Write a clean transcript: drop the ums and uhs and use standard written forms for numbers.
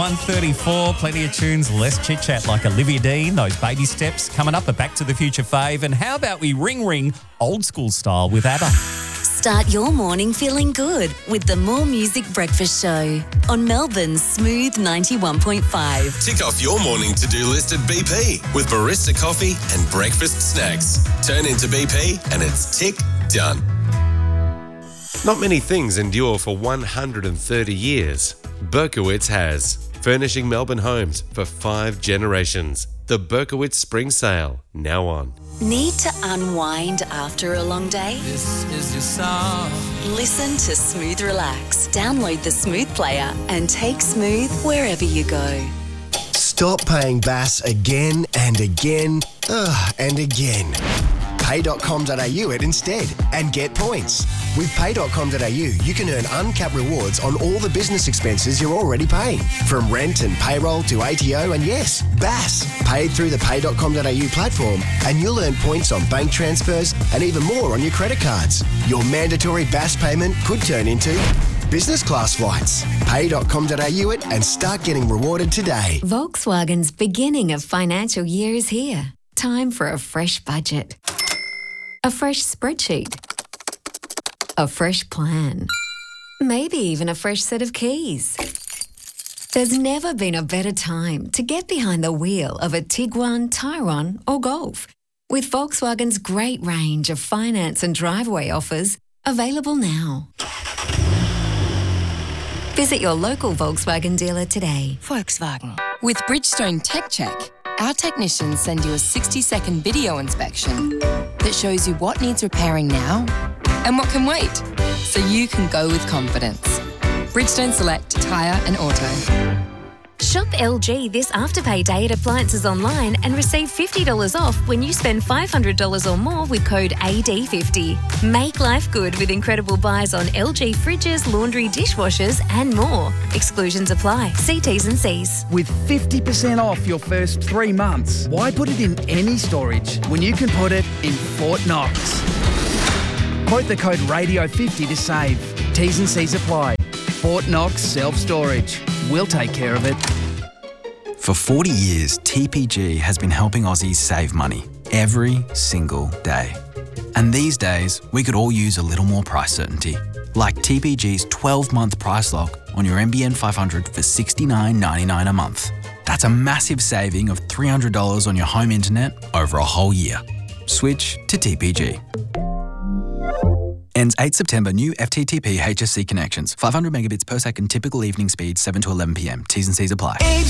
1:34, plenty of tunes, less chit-chat like Olivia Dean, those baby steps coming up, a Back to the Future fave. And how about we ring old school style with ABBA? Start your morning feeling good with the More Music Breakfast Show on Melbourne's Smooth 91.5. Tick off your morning to-do list at BP with barista coffee and breakfast snacks. Turn into BP and it's tick done. Not many things endure for 130 years. Berkowitz has. Furnishing Melbourne homes for 5 generations. The Berkowitz Spring Sale, now on. Need to unwind after a long day? This is your song. Listen to Smooth Relax. Download the Smooth player and take Smooth wherever you go. Stop paying BAS again and again and again. Pay.com.au it instead and get points. With Pay.com.au, you can earn uncapped rewards on all the business expenses you're already paying. From rent and payroll to ATO and yes, BAS. Paid through the Pay.com.au platform and you'll earn points on bank transfers and even more on your credit cards. Your mandatory BAS payment could turn into business class flights. Pay.com.au it and start getting rewarded today. Volkswagen's beginning of financial year is here. Time for a fresh budget. A fresh spreadsheet. A fresh plan. Maybe even a fresh set of keys. There's never been a better time to get behind the wheel of a Tiguan, Tyrone or Golf. With Volkswagen's great range of finance and driveway offers available now. Visit your local Volkswagen dealer today. Volkswagen. With Bridgestone Tech Check, our technicians send you a 60-second video inspection that shows you what needs repairing now and what can wait, so you can go with confidence. Bridgestone Select Tyre and Auto. Shop LG this Afterpay Day at Appliances Online and receive $50 off when you spend $500 or more with code AD50. Make life good with incredible buys on LG fridges, laundry, dishwashers and more. Exclusions apply. See T's and C's. With 50% off your first 3 months, why put it in any storage when you can put it in Fort Knox? Quote the code RADIO50 to save. T's and C's apply. Fort Knox Self-Storage. We'll take care of it. For 40 years, TPG has been helping Aussies save money every single day. And these days, we could all use a little more price certainty. Like TPG's 12-month price lock on your NBN 500 for $69.99 a month. That's a massive saving of $300 on your home internet over a whole year. Switch to TPG. Ends 8 September. New FTTP HSC connections. 500 megabits per second. Typical evening speed 7 to 11 p.m. T's and C's apply.